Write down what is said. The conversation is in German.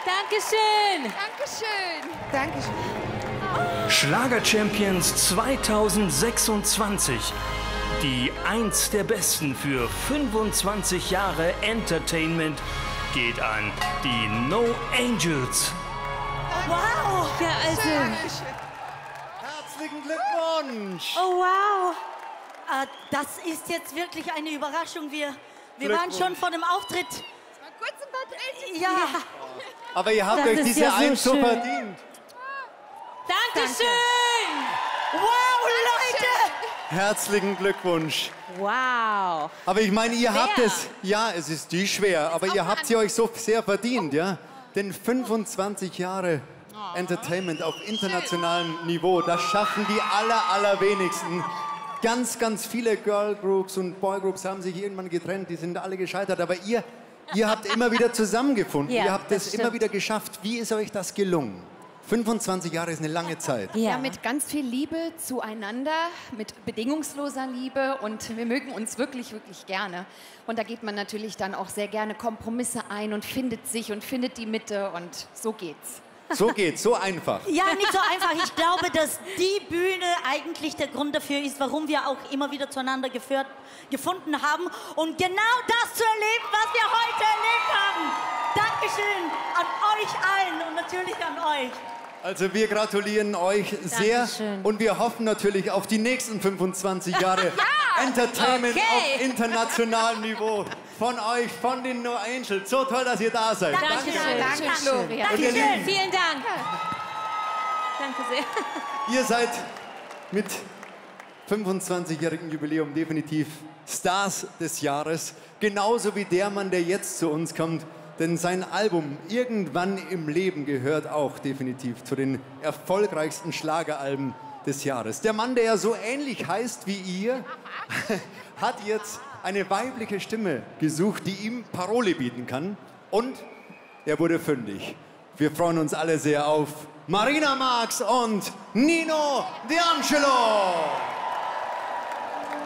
Dankeschön. Dankeschön. Dankeschön. Schlager-Champions 2026. Die eins der besten für 25 Jahre Entertainment geht an die No Angels. Wow. Ja, also. Herzlichen Glückwunsch. Oh, wow. Das ist jetzt wirklich eine Überraschung. Wir waren schon vor dem Auftritt. Kurz im Bad. Ja. Aber ihr habt Das euch ist diese ja so Eins so schön. verdient. Dankeschön. Wow, Leute. Herzlichen Glückwunsch. Wow. Aber ich meine, ihr habt Schwer. es, ja, es ist die schwer, aber ihr habt sie euch so sehr verdient, ja? Denn 25 Jahre Entertainment auf internationalem Niveau, das schaffen die allerwenigsten. Ganz, ganz viele Girlgroups und Boygroups haben sich irgendwann getrennt, die sind alle gescheitert, aber ihr habt immer wieder zusammengefunden, Ja, ihr habt das es immer stimmt. wieder geschafft. Wie ist euch das gelungen? 25 Jahre ist eine lange Zeit. Ja, mit ganz viel Liebe zueinander, mit bedingungsloser Liebe und wir mögen uns wirklich, wirklich gerne. Und da geht man natürlich dann auch sehr gerne Kompromisse ein und findet sich und findet die Mitte und so geht's. So geht's, so einfach. Ja, nicht so einfach. Ich glaube, dass die Bühne eigentlich der Grund dafür ist, warum wir auch immer wieder zueinander gefunden haben. Und genau das zu erleben, was wir heute erlebt haben. Dankeschön an euch allen und natürlich an euch. Also wir gratulieren euch sehr Dankeschön. und wir hoffen natürlich auf die nächsten 25 Jahre Entertainment Okay. auf internationalem Niveau. Von euch, von den No Angels. So toll, dass ihr da seid. Dankeschön. Danke, Florian. Und ihr Lieben, Vielen Dank. Danke sehr. ihr seid mit 25-jährigem Jubiläum definitiv Stars des Jahres. Genauso wie der Mann, der jetzt zu uns kommt. Denn sein Album Irgendwann im Leben gehört auch definitiv zu den erfolgreichsten Schlageralben des Jahres. Der Mann, der ja so ähnlich heißt wie ihr, hat jetzt eine weibliche Stimme gesucht, die ihm Parole bieten kann. Und er wurde fündig. Wir freuen uns alle sehr auf Marina Marx und Nino D'Angelo.